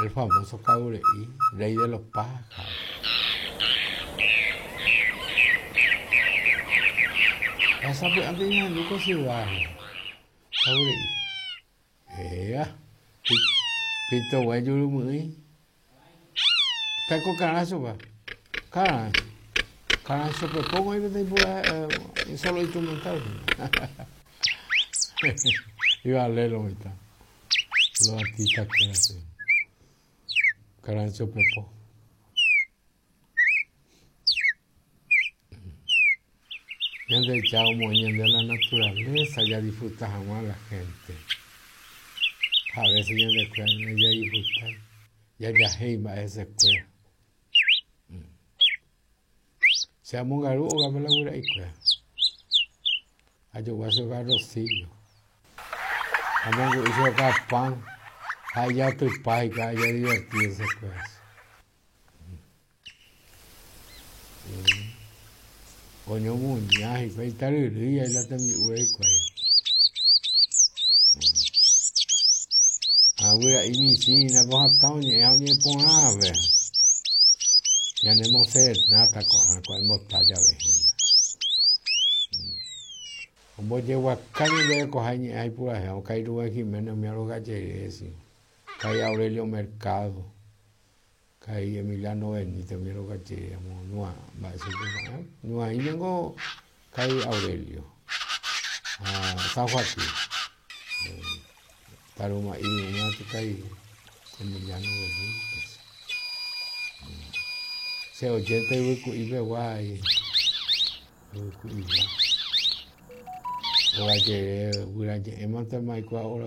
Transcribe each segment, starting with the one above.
el famoso Caureí, rey de los pájaros. Esa fue antes de Luco Ciudad. Caureí. Pito Guayuru muy. Está con carazo, va. Carazo, pero pongo ahí que solo instrumental. Iba a leerlo ahorita. Los artistas que hacen. Carancho Pepo. Yende chao moñendo la naturaleza, ya disfruta jamás la gente. A veces yende cuando ya disfruta, ya heima esa escuela. Se llama un garu o gamela gura ikua. Ayo guaso garrosillo. Amongo hizo pan. Allá tu pai, que haya divertido esa cosa. Coño muñaje, que está el día y la también hueco ahí. Ahora, y mi china, vos a tañe, a uñe pon ave. Ya no hemos ser nada con el mostalla vejina. Como llevo a calle de cojañe, hay pura gente, o caí Rubén Jiménez, me hago galleres. Caí Aurelio Mercado, caí Emiliano Benítez, me lo caché, no ahí vengo, caí Aurelio, San Joaquín, Taruma, y una caí Emiliano Benítez, se 80 y ve guay, o ayer, hemos ahora.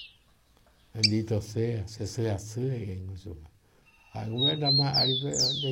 Bendito sea, se sea así en su. Alguna más